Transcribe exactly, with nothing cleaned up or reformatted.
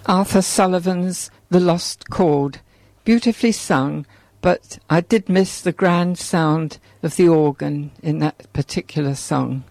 Arthur Sullivan's The Lost Chord, beautifully sung, but I did miss the grand sound of the organ in that particular song.